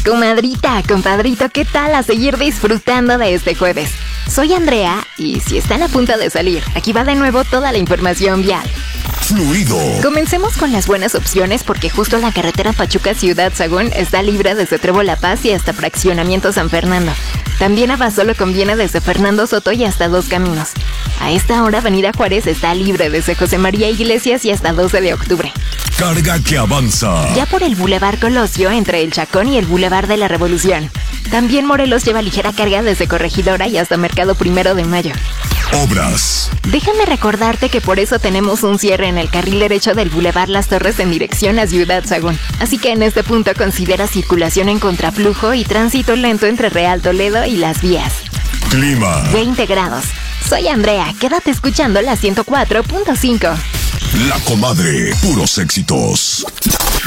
Comadrita, compadrito, ¿qué tal? A seguir disfrutando de este jueves. Soy Andrea y si están a punto de salir, aquí va de nuevo toda la información vial. Fluido. Comencemos con las buenas opciones porque justo la carretera Pachuca-Ciudad Sagún está libre desde Trébol La Paz y hasta Fraccionamiento San Fernando. También Abasolo conviene desde Fernando Soto y hasta Dos Caminos. A esta hora Avenida Juárez está libre desde José María Iglesias y hasta 12 de octubre. Carga que avanza. Ya por el Boulevard Colosio entre el Chacón y el Boulevard de la Revolución. También Morelos lleva ligera carga desde Corregidora y hasta Mercado 1 de Mayo. Obras. Déjame recordarte que por eso tenemos un cierre en el carril derecho del Boulevard Las Torres en dirección a Ciudad Sagún. Así que en este punto considera circulación en contraflujo y tránsito lento entre Real Toledo y Las Vías. Clima. 20 grados. Soy Andrea, quédate escuchando la 104.5. La Comadre, puros éxitos.